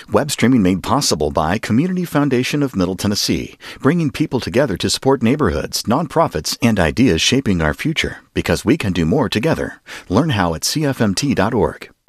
Web streaming made possible by Community Foundation of Middle Tennessee, bringing people together to support neighborhoods, nonprofits, and ideas shaping our future, because we can do more together. Learn how at cfmt.org.